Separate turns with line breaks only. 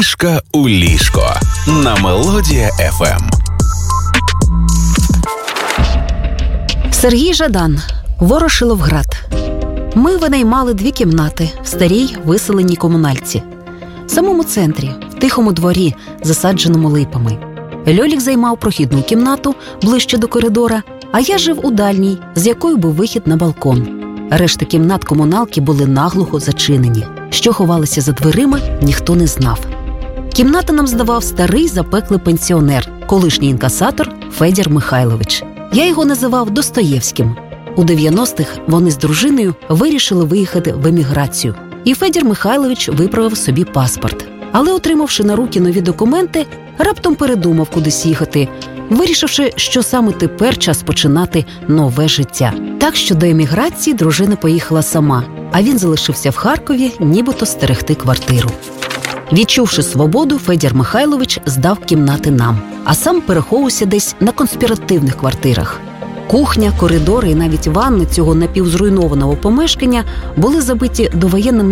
Книжка у ліжко на Мелодія ФМ.
Сергій Жадан. Ворошиловград. Ми винаймали 2 кімнати в старій виселеній комунальці. В самому центрі, в тихому дворі, засадженому липами. Льолік займав прохідну кімнату ближче до коридора, а я жив у дальній, з якої був вихід на балкон. Решта кімнат комуналки були наглухо зачинені. Що ховалося за дверима, ніхто не знав. Кімнати нам здавав старий запеклий пенсіонер, колишній інкасатор Федір Михайлович. Я його називав Достоєвським. У 90-х вони з дружиною вирішили виїхати в еміграцію. І Федір Михайлович виправив собі паспорт. Але, отримавши на руки нові документи, раптом передумав кудись їхати, вирішивши, що саме тепер час починати нове життя. Так що до еміграції дружина поїхала сама, а він залишився в Харкові, нібито стерегти квартиру. Відчувши свободу, Федір Михайлович здав кімнати нам, а сам переховувався десь на конспіративних квартирах. Кухня, коридори і навіть ванни цього напівзруйнованого помешкання були забиті довоєнними